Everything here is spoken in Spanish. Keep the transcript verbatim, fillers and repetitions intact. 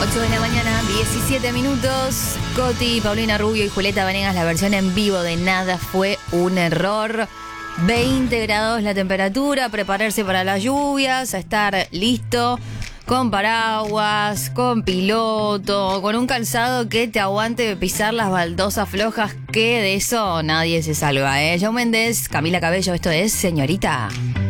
ocho de la mañana, diecisiete minutos. Coti, Paulina Rubio y Julieta Venegas, la versión en vivo de Nada fue un error. veinte grados la temperatura, prepararse para las lluvias, a estar listo, con paraguas, con piloto, con un calzado que te aguante pisar las baldosas flojas, que de eso nadie se salva, ¿eh? Shawn Mendes, Camila Cabello, esto es Señorita.